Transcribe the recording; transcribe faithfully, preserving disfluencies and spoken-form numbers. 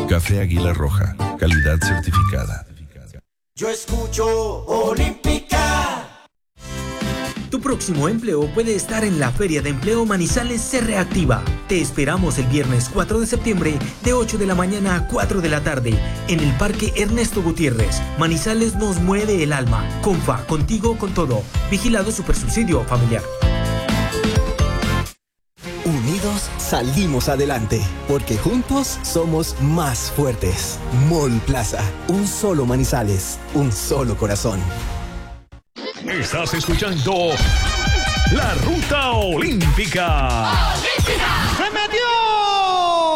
Café Águila Roja, calidad certificada. Yo escucho Olímpica. Tu próximo empleo puede estar en la Feria de Empleo Manizales Se Reactiva. Te esperamos el viernes cuatro de septiembre de ocho de la mañana a cuatro de la tarde en el Parque Ernesto Gutiérrez. Manizales nos mueve el alma. Confa, contigo con todo. Vigilado Supersubsidio Familiar. Unidos salimos adelante, porque juntos somos más fuertes. Mall Plaza, un solo Manizales, un solo corazón. Estás escuchando La Ruta Olímpica. ¡Olímpica! ¡Se metió!